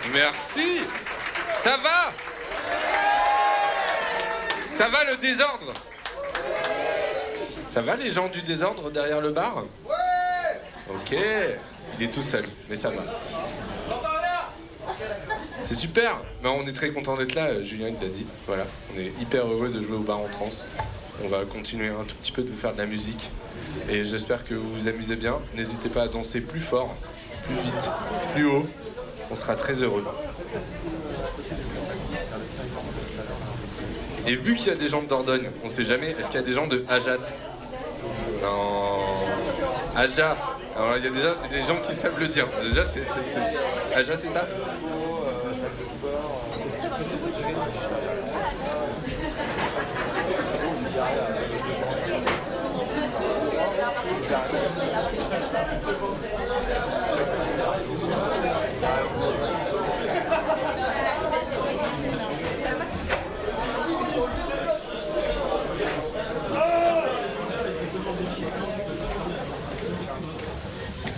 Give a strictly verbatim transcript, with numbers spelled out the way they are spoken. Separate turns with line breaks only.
Merci. Ça va? Ça va le désordre? Ça va les gens du désordre derrière le bar? Ok. Il est tout seul, mais ça va. C'est super. Ben, on est très content d'être là, Julien il l'a dit. Voilà, on est hyper heureux de jouer au bar en trance. On va continuer un tout petit peu de faire de la musique. Et j'espère que vous vous amusez bien. N'hésitez pas à danser plus fort, plus vite, plus haut. On sera très heureux. Et vu qu'il y a des gens de Dordogne, on sait jamais, est-ce qu'il y a des gens de Ajat? Non. Aja. Alors il y a déjà des gens qui savent le dire. Déjà, c'est... Aja, c'est ça?